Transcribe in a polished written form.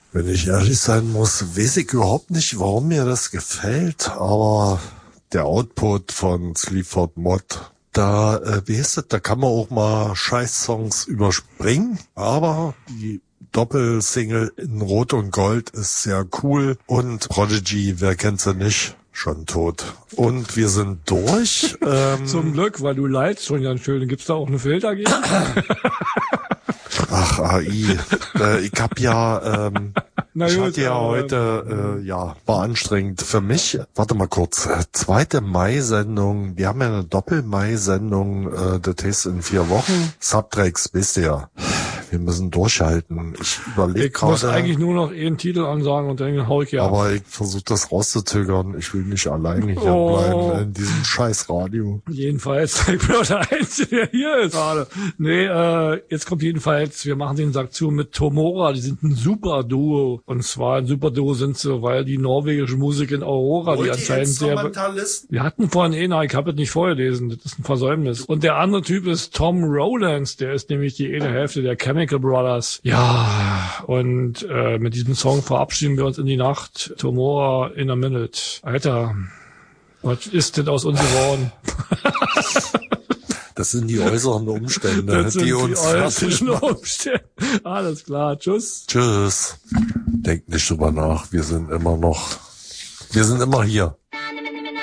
Wenn ich ehrlich sein muss, weiß ich überhaupt nicht, warum mir das gefällt, aber der Output von Sleaford Mod, da kann man auch mal Scheiß-Songs überspringen, aber die Doppelsingle in Rot und Gold ist sehr cool und Prodigy, wer kennt sie nicht? Schon tot. Und wir sind durch. Zum Glück, weil du leidst schon ganz schön. Gibt's da auch eine Filter gegen? Ach, AI. Ich hab ja, ich hatte ja heute, war anstrengend für mich. Warte mal kurz. 2. Mai-Sendung. Wir haben ja eine Doppel-Mai-Sendung, das heißt in 4 Wochen. Subtracks, wisst ihr ja. Wir müssen durchhalten. Ich überlege gerade. Ich muss eigentlich nur noch einen Titel ansagen und dann hau ich ja. Aber ich versuche das rauszuzögern. Ich will nicht alleine hier bleiben in diesem scheiß Radio. Jedenfalls, ich bin auch der Einzige, der hier ist gerade. Nee, jetzt kommt jedenfalls, wir machen den Sack zu mit Tomora. Die sind ein super Duo. Und zwar ein super Duo sind sie, weil die norwegische Musikerin Aurora, die anscheinend sehr... Wir hatten vorhin ich habe es nicht vorgelesen. Das ist ein Versäumnis. Und der andere Typ ist Tom Rowlands. Der ist nämlich die eine Hälfte der Chemical Brothers. Ja, und mit diesem Song verabschieden wir uns in die Nacht. Tomorrow in a Minute. Alter, was ist denn aus uns geworden? Das sind die äußeren Umstände, die uns äußeren Umstände. Alles klar, tschüss. Tschüss. Denkt nicht drüber nach, wir sind immer hier.